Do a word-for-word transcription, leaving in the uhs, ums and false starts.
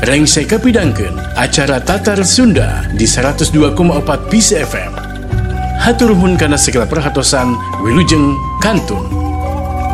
Reng saya kapidangkeun acara Tatar Sunda di seratus dua koma empat P C F M. Hatur nuhun kana segala perhatosan, wilujeng kantun.